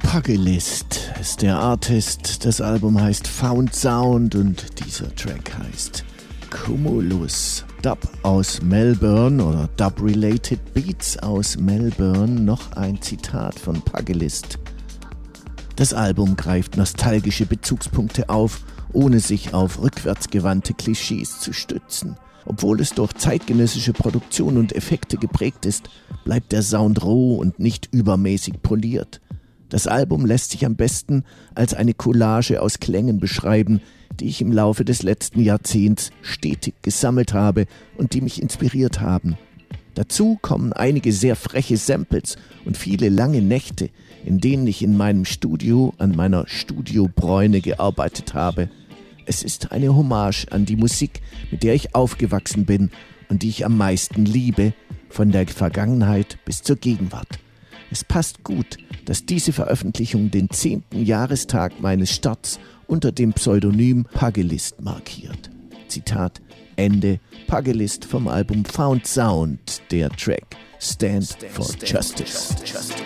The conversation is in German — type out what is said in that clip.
Pugilist ist der Artist, das Album heißt Found Sound und dieser Track heißt Cumulus. Dub aus Melbourne oder Dub-Related Beats aus Melbourne, noch ein Zitat von Pugilist. Das Album greift nostalgische Bezugspunkte auf, ohne sich auf rückwärtsgewandte Klischees zu stützen. Obwohl es durch zeitgenössische Produktion und Effekte geprägt ist, bleibt der Sound roh und nicht übermäßig poliert. Das Album lässt sich am besten als eine Collage aus Klängen beschreiben, die ich im Laufe des letzten Jahrzehnts stetig gesammelt habe und die mich inspiriert haben. Dazu kommen einige sehr freche Samples und viele lange Nächte, in denen ich in meinem Studio an meiner Studiobräune gearbeitet habe. Es ist eine Hommage an die Musik, mit der ich aufgewachsen bin und die ich am meisten liebe, von der Vergangenheit bis zur Gegenwart. Es passt gut, dass diese Veröffentlichung den 10. Jahrestag meines Starts unter dem Pseudonym Pugilist markiert. Zitat Ende. Pugilist vom Album Found Sound, der Track Stand for Justice.